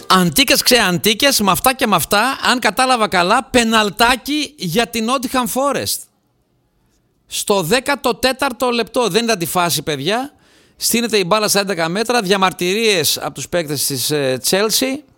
Αντίκες ξεαντίκες, με αυτά και με αυτά, αν κατάλαβα καλά, πεναλτάκι για την Nottingham Forest. Στο 14ο λεπτό, δεν ήταν τη φάση, παιδιά. Στείνεται η μπάλα στα 11 μέτρα, διαμαρτυρίες από τους παίκτες της Chelsea.